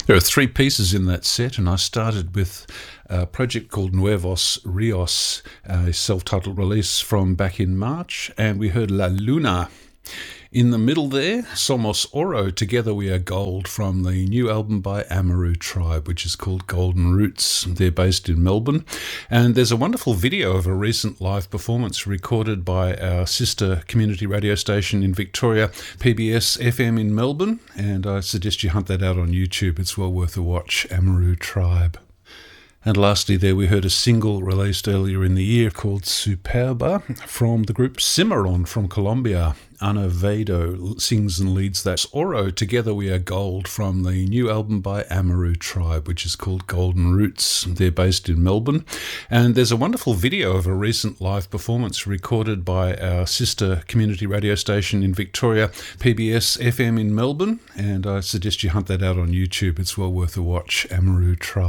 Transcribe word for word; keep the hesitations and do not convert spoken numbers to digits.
There are three pieces in that set, and I started with a project called Nuevos Rios, a self-titled release from back in March, and we heard La Luna. In the middle there, Somos Oro, Together We Are Gold, from the new album by Amaru Tribe, which is called Golden Roots. They're based in Melbourne. And there's a wonderful video of a recent live performance recorded by our sister community radio station in Victoria, P B S F M in Melbourne. And I suggest you hunt that out on YouTube. It's well worth a watch, Amaru Tribe. And lastly there we heard a single released earlier in the year called Superba from the group Cimarron from Colombia. Ana Vado sings and leads that. Oro, Together We Are Gold, from the new album by Amaru Tribe, which is called Golden Roots. They're based in Melbourne. And there's a wonderful video of a recent live performance recorded by our sister community radio station in Victoria, P B S F M in Melbourne. And I suggest you hunt that out on YouTube. It's well worth a watch, Amaru Tribe.